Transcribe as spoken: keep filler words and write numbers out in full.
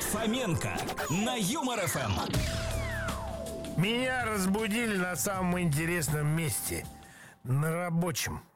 Фоменко на Юмор эф эм. Меня разбудили на самом интересном месте. На рабочем.